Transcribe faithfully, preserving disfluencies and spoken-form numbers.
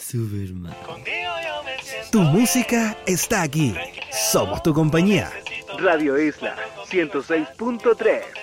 Superman. Tu música está aquí. Somos tu compañía. Radio Isla ciento seis punto tres.